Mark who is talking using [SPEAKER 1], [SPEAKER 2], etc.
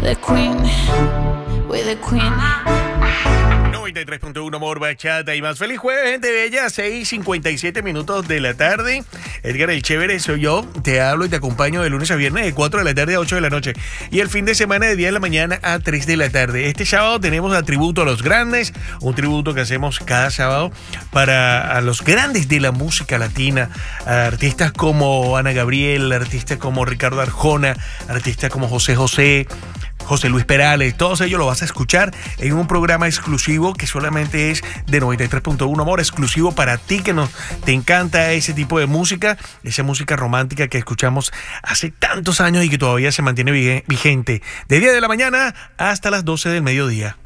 [SPEAKER 1] The queen, with the queen.
[SPEAKER 2] 93.1 Amor, Bachata y más. Feliz jueves, gente bella. 6:57 minutos de la tarde. Edgar el Chévere soy yo. Te hablo y te acompaño de lunes a viernes de 4 de la tarde a 8 de la noche. Y el fin de semana de 10 de la mañana a 3 de la tarde. Este sábado tenemos a tributo a los grandes. Un tributo que hacemos cada sábado para a los grandes de la música latina. A artistas como Ana Gabriel, artistas como Ricardo Arjona, artistas como José José, José Luis Perales. Todos ellos lo vas a escuchar en un programa exclusivo que solamente es de 93.1 Amor, exclusivo para ti que te encanta ese tipo de música, esa música romántica que escuchamos hace tantos años y que todavía se mantiene vigente de 10 de la mañana hasta las 12 del mediodía.